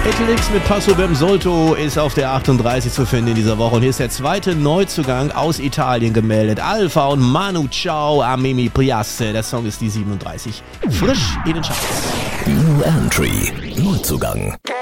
Italix mit Passo Bem Solto ist auf der 38 zu finden in dieser Woche. Und hier ist der zweite Neuzugang aus Italien gemeldet. Alpha und Manu Chao a Mimi Piace. Der Song ist die 37. Frisch in den Charts. New Entry. Neuzugang.